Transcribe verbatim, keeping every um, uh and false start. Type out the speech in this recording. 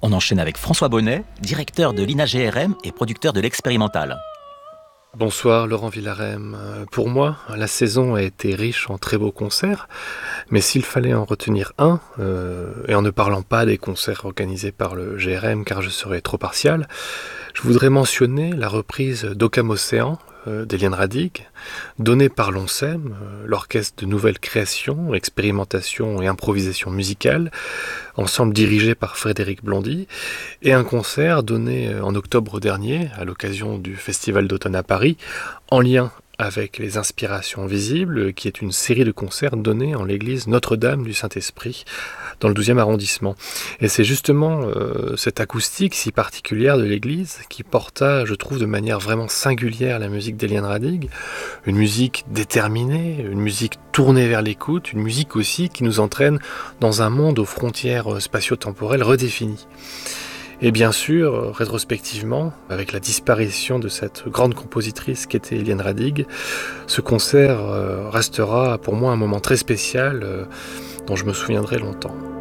On enchaîne avec François Bonnet, directeur de l'I N A G R M et producteur de l'Expérimental. Bonsoir Laurent Villarem. Pour moi, la saison a été riche en très beaux concerts, mais s'il fallait en retenir un, euh, et en ne parlant pas des concerts organisés par le G R M car je serais trop partial, je voudrais mentionner la reprise d'Occam Océan euh, d'Éliane Radig, donnée par l'ONSEM, euh, l'orchestre de nouvelles créations, expérimentation et improvisation musicale, ensemble dirigé par Frédéric Blondy, et un concert donné en octobre dernier à l'occasion du Festival d'automne à Paris, en lien avec les Inspirations visibles, qui est une série de concerts donnés en l'église Notre-Dame du Saint-Esprit, dans le douzième arrondissement. Et c'est justement euh, cette acoustique si particulière de l'église qui porta, je trouve, de manière vraiment singulière la musique d'Éliane Radig, une musique déterminée, une musique tournée vers l'écoute, une musique aussi qui nous entraîne dans un monde aux frontières spatio-temporelles redéfinies. Et bien sûr, rétrospectivement, avec la disparition de cette grande compositrice qu'était Éliane Radig, ce concert restera pour moi un moment très spécial dont je me souviendrai longtemps.